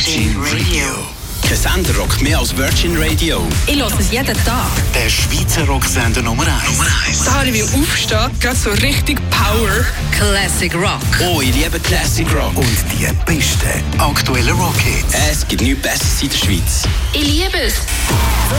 Virgin Radio. Kein Sender rockt mehr als Virgin Radio. Ich höre es jeden Tag. Der Schweizer Rocksender Nummer 1. Da habe ich aufstehen, gerade so richtig Power. Classic Rock. Oh, ich liebe Classic Rock. Und die besten aktuellen Rockhits. Es gibt nichts Besseres in der Schweiz. Ich liebe es.